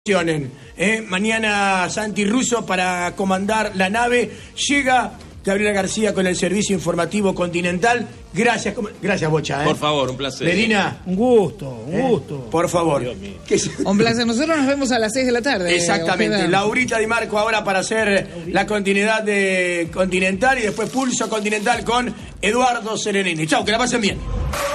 Mañana Santi Russo para comandar la nave. Llega Gabriela García con el servicio informativo continental. Gracias, Bocha. Por favor, un placer. Medina. Un gusto. Por favor. Un placer. Nosotros nos vemos a las 6 de la tarde. Exactamente. Ojeda. Laurita Di Marco ahora para hacer la continuidad de Continental y después Pulso Continental con Eduardo Serenini. Chau, que la pasen bien.